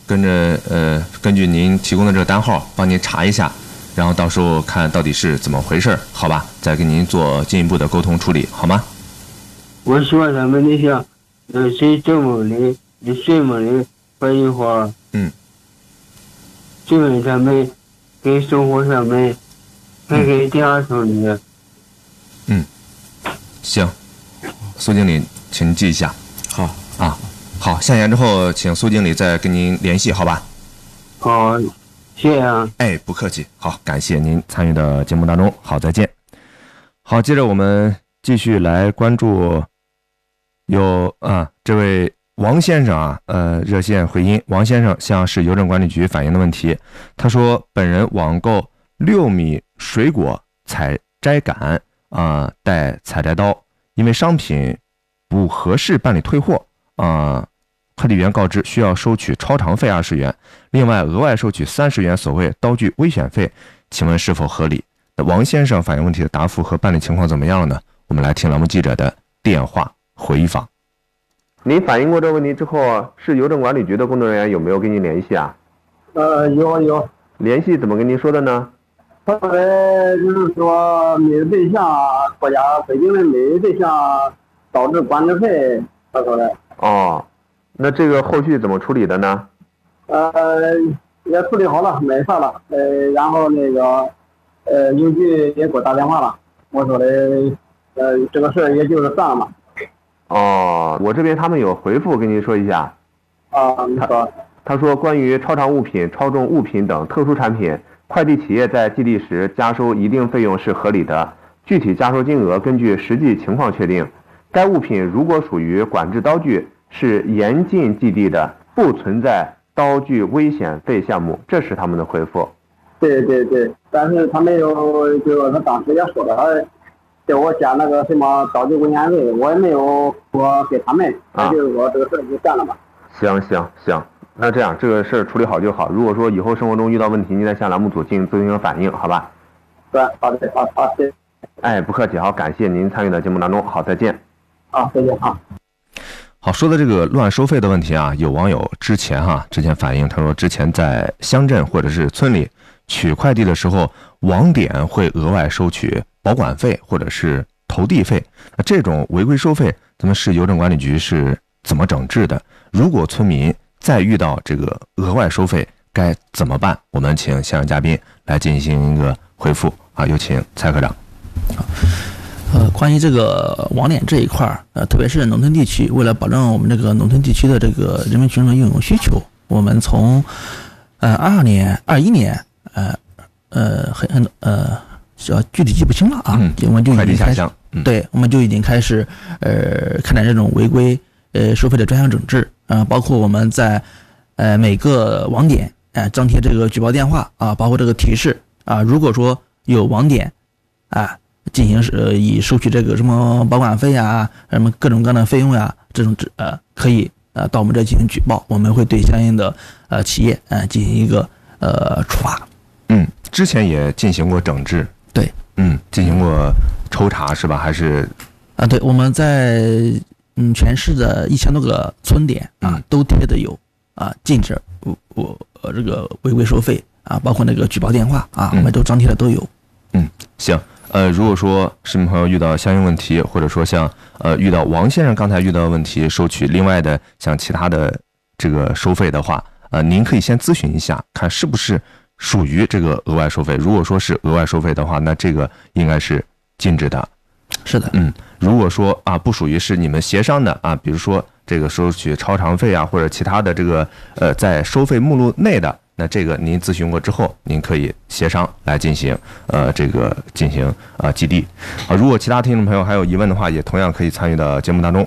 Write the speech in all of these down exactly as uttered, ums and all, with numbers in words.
跟着呃根据您提供的这个单号帮您查一下，然后到时候看到底是怎么回事，好吧？再跟您做进一步的沟通处理，好吗？ 我希望他们那些呃谁这么的、你什么的白银花， 嗯， 这个他们给生活上面还给家庭的。 嗯，行，苏经理，请您记一下。 好啊，好，下线之后请苏经理再跟您联系，好吧？ 好，谢谢啊。 哎，不客气。好，感谢您参与的节目当中。好，再见。好，接着我们继续来关注有啊这位王先生啊，呃，热线回音，王先生向市邮政管理局反映的问题。他说，本人网购六米水果采摘杆啊，带采摘刀，因为商品不合适办理退货啊，快递员告知需要收取超长费二十元，另外额外收取三十元所谓刀具危险费，请问是否合理？那王先生反映问题的答复和办理情况怎么样了呢？我们来听栏目记者的电话回访。 您反映过这个问题之后，市邮政管理局的工作人员有没有跟您联系啊？ 呃，有有。 联系怎么跟您说的呢？ 后来就是说每个对象，国家规定的每个对象导致管制费，他说的。 哦，那这个后续怎么处理的呢？ 呃，也处理好了，没事了。呃，然后那个，呃，邮局也给我打电话了，我说的，呃，这个事儿也就是算了嘛。 哦，我这边他们有回复跟您说一下。 啊，你说。 他说，关于超长物品、超重物品等特殊产品，快递企业在寄递时加收一定费用是合理的，具体加收金额根据实际情况确定。该物品如果属于管制刀具，是严禁寄递的，不存在刀具危险费项目，这是他们的回复。 对对对，但是他没有，就是他当时也说了，给我加那个什么刀具危险费，我也没有说给他们，他就是说这个事儿就算了吧。 行行行。那这样，这个事儿处理好就好。如果说以后生活中遇到问题，您再向栏目组进行进行反映，好吧？ 对，好的，好，好，谢谢。 哎，不客气，好，感谢您参与的节目当中，好，再见。 好，再见啊。 好，说的这个乱收费的问题啊，有网友之前哈、啊、之前反映，他说之前在乡镇或者是村里取快递的时候，网点会额外收取保管费或者是投递费。那这种违规收费，咱们市邮政管理局是怎么整治的？如果村民再遇到这个额外收费该怎么办？我们请现场嘉宾来进行一个回复啊，有请蔡科长。 呃，关于这个网点这一块儿，呃，特别是农村地区，为了保证我们这个农村地区的这个人民群众的用用需求，我们从呃二二年、二一年，呃呃很很呃，具体记不清了啊，嗯、我们就已经开始，嗯、对，我们就已经开始呃开展这种违规呃收费的专项整治。呃，包括我们在呃每个网点呃张贴这个举报电话啊，包括这个提示啊，如果说有网点啊进行呃以收取这个什么保管费啊，什么各种各样的费用呀，这种呃可以呃到我们这进行举报，我们会对相应的呃企业呃进行一个呃处罚。 嗯，之前也进行过整治。 对， 嗯，进行过抽查是吧？还是啊，对，我们在。嗯，全市的一千多个村点啊，都贴的有啊禁止我我呃这个违规收费啊，包括那个举报电话啊，我们都张贴的都有。 嗯，行。呃，如果说市民朋友遇到相应问题，或者说像呃遇到王先生刚才遇到的问题，收取另外的像其他的这个收费的话，呃，您可以先咨询一下，看是不是属于这个额外收费。如果说是额外收费的话，那这个应该是禁止的。 是的， 嗯，如果说啊不属于是你们协商的啊，比如说这个收取超长费啊，或者其他的这个呃在收费目录内的，那这个您咨询过之后，您可以协商来进行呃这个进行啊寄递啊。如果其他听众朋友还有疑问的话，也同样可以参与到节目当中。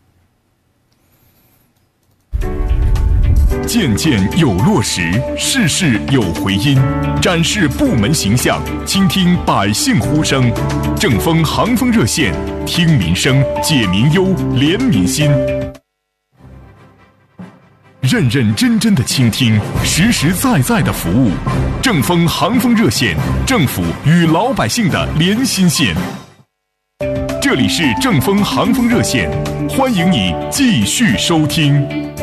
件件有落实，事事有回音，展示部门形象，倾听百姓呼声。正风航风热线，听民生，解民忧，怜民心。认认真真的倾听，实实在在的服务。正风航风热线，政府与老百姓的连心线。这里是正风航风热线，欢迎你继续收听。